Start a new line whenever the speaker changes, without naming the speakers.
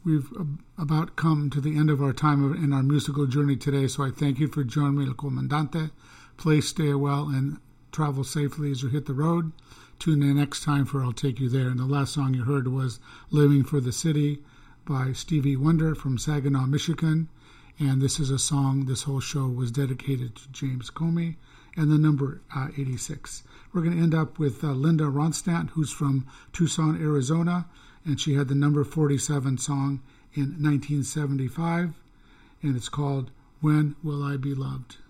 we've about come to the end of our time in our musical journey today, so I thank you for joining me, El Comandante. Please stay well and travel safely as you hit the road. Tune in next time for I'll Take You There. And the last song you heard was Living for the City by Stevie Wonder from Saginaw, Michigan. And this is a song, this whole show was dedicated to James Comey and the number 86. We're going to end up with Linda Ronstadt, who's from Tucson, Arizona, and she had the number 47 song in 1975, and it's called When Will I Be Loved?